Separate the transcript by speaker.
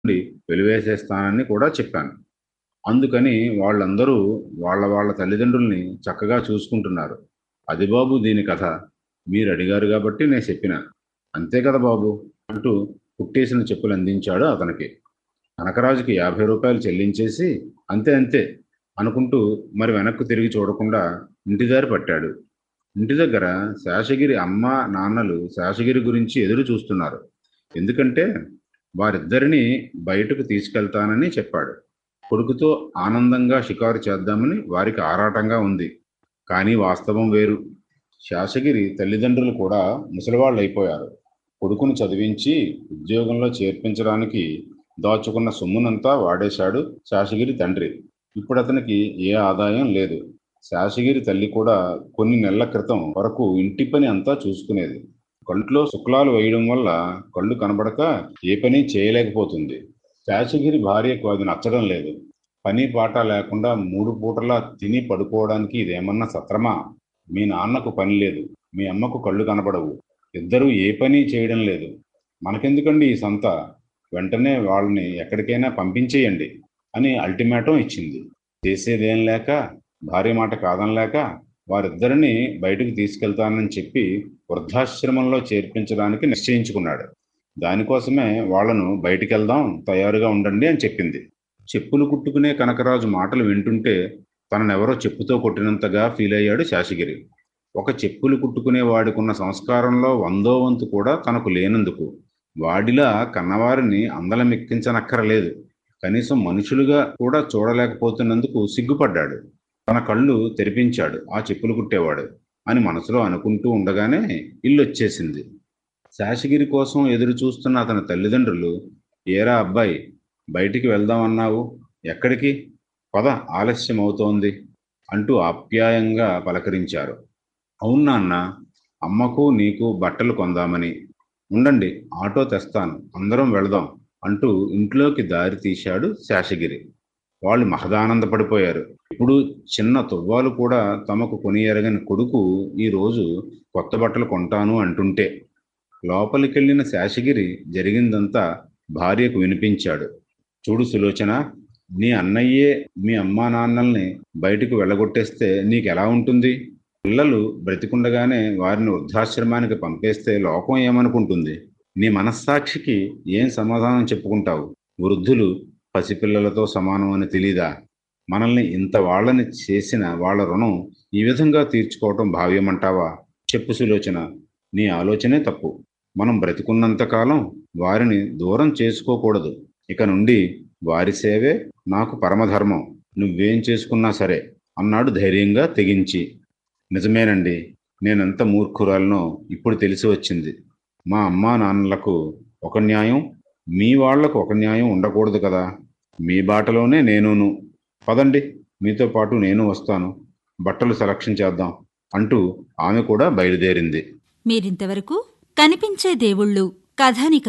Speaker 1: నుండి వెలివేసేస్తానని కూడా చెప్పాను. అందుకని వాళ్ళందరూ వాళ్ళ తల్లిదండ్రుల్ని చక్కగా చూసుకుంటున్నారు. అది బాబు దీని కథ. మీరడిగారు గాబట్టి నేను చెప్పినా. అంతే కదా బాబు! అంటూ కుట్టేసిన చెప్పులందించాడు అతనికి. కనకరాజుకి రూ. 50 చెల్లించేసి అంతే అంతే అనుకుంటూ మరి వెనక్కు తిరిగి చూడకుండా ఇంటిదారి పట్టాడు. ఇంటి దగ్గర శేషగిరి అమ్మ, నాన్నలు శేషగిరి గురించి ఎదురు చూస్తున్నారు. ఎందుకంటే వారిద్దరినీ బయటకు తీసుకెళ్తానని చెప్పాడు. కొడుకుతో ఆనందంగా షికారు చేద్దామని వారికి ఆరాటంగా ఉంది. కానీ వాస్తవం వేరు. శేషగిరి తల్లిదండ్రులు కూడా ముసలివాళ్ళైపోయారు. కొడుకును చదివించి ఉద్యోగంలో చేర్పించడానికి దాచుకున్న సొమ్మునంతా వాడేశాడు శేషగిరి తండ్రి. ఇప్పుడతనికి ఏ ఆదాయం లేదు. శేషగిరి తల్లి కూడా కొన్ని నెలల క్రితం వరకు ఇంటి పని అంతా చూసుకునేది. కంట్లో శుక్లాలు వేయడం వల్ల కళ్ళు కనబడక ఏ పని చేయలేకపోతుంది. శేషగిరి భార్యకు అది నచ్చడం లేదు. పని పాట లేకుండా 3 పూటలా తిని పడుకోవడానికి ఇదేమన్నా సత్రమా? మీ నాన్నకు పని లేదు. మీ అమ్మకు కళ్ళు కనబడవు. ఇద్దరూ ఏ పని చేయడం లేదు. మనకెందుకండి ఈ సంత? వెంటనే వాళ్ళని ఎక్కడికైనా పంపించేయండి అని అల్టిమేటం ఇచ్చింది. చేసేదేం లేక, భార్య మాట కాదనలేక వారిద్దరిని బయటకు తీసుకెళ్తానని చెప్పి వృద్ధాశ్రమంలో చేర్పించడానికి నిశ్చయించుకున్నాడు. దానికోసమే వాళ్ళను బయటికెళ్దాం, తయారుగా ఉండండి అని చెప్పింది. చెప్పులు కుట్టుకునే కనకరాజు మాటలు వింటుంటే తననెవరో చెప్పుతో కొట్టినంతగా ఫీలయ్యాడు శేషగిరి. ఒక చెప్పులు కుట్టుకునే వాడికున్న సంస్కారంలో 100వ వంతు కూడా తనకు లేనందుకు వాడిలా కన్నవారిని అందలమెక్కించనక్కరలేదు. కనీసం మనుషులుగా కూడా చూడలేకపోతున్నందుకు సిగ్గుపడ్డాడు. తన కళ్ళు తెరిపించాడు ఆ చెప్పులు కుట్టేవాడు అని మనసులో అనుకుంటూ ఉండగానే ఇల్లొచ్చేసింది. శేషగిరి కోసం ఎదురు చూస్తున్న అతని తల్లిదండ్రులు, ఏరా అబ్బాయి, బయటికి వెళ్దామన్నావు, ఎక్కడికి? పద, ఆలస్యం అవుతోంది అంటూ ఆప్యాయంగా పలకరించారు. అవును నాన్న, అమ్మకు నీకు బట్టలు కొందామని. ఉండండి, ఆటో తెస్తాను, అందరం వెళదాం అంటూ ఇంట్లోకి దారి తీశాడు శేషగిరి. వాళ్ళు మహదానందపడిపోయారు. ఇప్పుడు చిన్న తువ్వాలు కూడా తమకు కొని ఎరగని కొడుకు ఈ రోజు కొత్త బట్టలు కొంటాను అంటుంటే. లోపలికెళ్ళిన శేషగిరి జరిగిందంతా భార్యకు వినిపించాడు. చూడు సులోచన, నీ అన్నయ్యే మీ అమ్మా నాన్నల్ని బయటకు వెళ్ళగొట్టేస్తే నీకెలా ఉంటుంది? పిల్లలు బ్రతికుండగానే వారిని వృద్ధాశ్రమానికి పంపేస్తే లోకం ఏమనుకుంటుంది? నీ మనస్సాక్షికి ఏం సమాధానం చెప్పుకుంటావు? వృద్ధులు పసిపిల్లలతో సమానం అని తెలీదా? మనల్ని ఇంత వాళ్ళని చేసిన వాళ్ళ రుణం ఈ విధంగా తీర్చుకోవటం భావ్యమంటావా? చెప్పు సులోచన, నీ ఆలోచనే తప్పు. మనం బ్రతికున్నంతకాలం వారిని దూరం చేసుకోకూడదు. ఇక నుండి వారి సేవే నాకు పరమధర్మం. నువ్వేం చేసుకున్నా సరే అన్నాడు ధైర్యంగా తెగించి. నిజమేనండి, నేనెంత మూర్ఖురాలనో ఇప్పుడు తెలిసి వచ్చింది. మా అమ్మా నాన్నలకు ఒక న్యాయం, మీ వాళ్లకు ఒక న్యాయం ఉండకూడదు కదా. మీ బాటలోనే నేనును. పదండి, మీతో పాటు నేను వస్తాను. బట్టలు సెలక్షన్ చేద్దాం అంటూ ఆమె కూడా బయలుదేరింది.
Speaker 2: మీరింతవరకు కనిపించే దేవుళ్ళు కథానిక